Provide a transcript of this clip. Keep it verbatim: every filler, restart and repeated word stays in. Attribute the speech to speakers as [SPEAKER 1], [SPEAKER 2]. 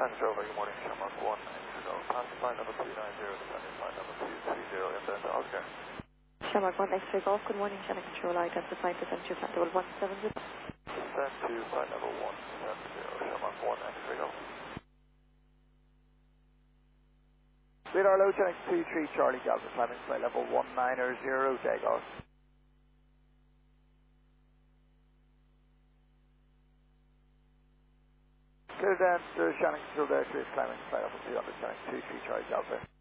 [SPEAKER 1] Control, good morning, Shamrock one, X-Ray Golf, passing flight level two nine zero, descending flight level two three zero, inbound to Oscar.
[SPEAKER 2] Shamrock one, X-Ray Golf, good morning, Channel Control, identify descent to flight level one seven zero.
[SPEAKER 1] Descend to flight level one seven zero, Shamrock one, X-Ray Golf.
[SPEAKER 3] Radar low, channel two three Charlie Delta, climbing flight level one nine zero, takeoff. Clear down to Shannon Control there, clear climbing flight level two hundred, channel two three Charlie Delta.